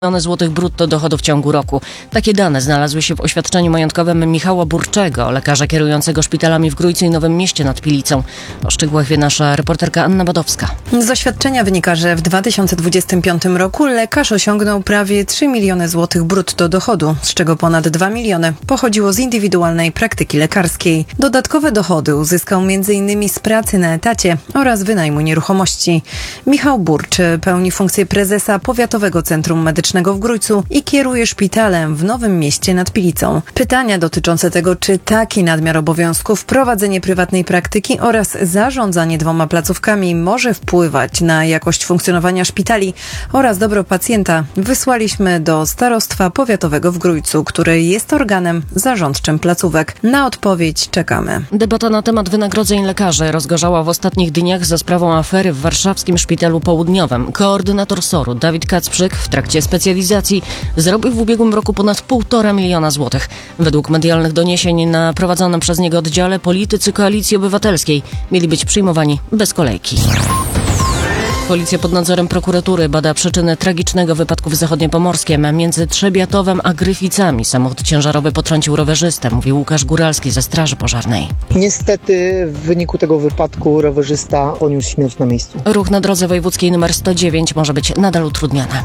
Miliony złotych brutto dochodu w ciągu roku. Takie dane znalazły się w oświadczeniu majątkowym Michała Burczego, lekarza kierującego szpitalami w Grójcu i Nowym Mieście nad Pilicą. O szczegółach wie nasza reporterka Anna Badowska. Z oświadczenia wynika, że w 2025 roku lekarz osiągnął prawie 3 miliony złotych brutto dochodu, z czego ponad 2 miliony pochodziło z indywidualnej praktyki lekarskiej. Dodatkowe dochody uzyskał m.in. z pracy na etacie oraz wynajmu nieruchomości. Michał Burcz pełni funkcję prezesa Powiatowego Centrum Medycznego w Grójcu i kieruje szpitalem w Nowym Mieście nad Pilicą. Pytania dotyczące tego, czy taki nadmiar obowiązków, prowadzenie prywatnej praktyki oraz zarządzanie 2 placówkami może wpływać na jakość funkcjonowania szpitali oraz dobro pacjenta, wysłaliśmy do Starostwa Powiatowego w Grójcu, który jest organem zarządczym placówek. Na odpowiedź czekamy. Debata na temat wynagrodzeń lekarzy rozgorzała w ostatnich dniach za sprawą afery w warszawskim Szpitalu Południowym. Koordynator SOR-u Dawid Kacprzyk w trakcie specjalizacji zarobił w ubiegłym roku ponad 1,5 miliona złotych. Według medialnych doniesień na prowadzonym przez niego oddziale politycy Koalicji Obywatelskiej mieli być przyjmowani bez kolejki. Policja pod nadzorem prokuratury bada przyczyny tragicznego wypadku w Zachodniopomorskiem. Między Trzebiatowem a Gryficami samochód ciężarowy potrącił rowerzystę, mówi Łukasz Góralski ze Straży Pożarnej. Niestety w wyniku tego wypadku rowerzysta poniósł śmierć na miejscu. Ruch na drodze wojewódzkiej nr 109 może być nadal utrudniony.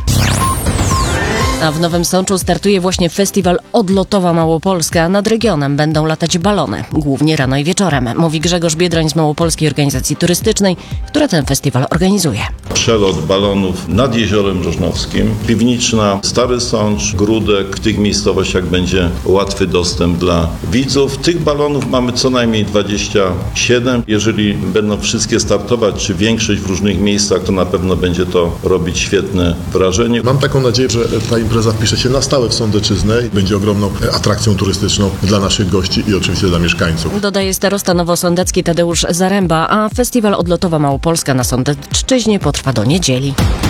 A w Nowym Sączu startuje właśnie festiwal Odlotowa Małopolska. Nad regionem będą latać balony, głównie rano i wieczorem, mówi Grzegorz Biedroń z Małopolskiej Organizacji Turystycznej, która ten festiwal organizuje. Przelot balonów nad Jeziorem Rożnowskim, Piwniczna, Stary Sącz, Gródek. W tych miejscowościach będzie łatwy dostęp dla widzów. Tych balonów mamy co najmniej 27. Jeżeli będą wszystkie startować, czy większość w różnych miejscach, to na pewno będzie to robić świetne wrażenie. Mam taką nadzieję, że ta impreza wpisze się na stałe w Sądeczyznę i będzie ogromną atrakcją turystyczną dla naszych gości i oczywiście dla mieszkańców. Dodaje starosta nowosądecki Tadeusz Zaręba, a festiwal Odlotowa Małopolska na Sądecczyźnie potrwa do niedzieli.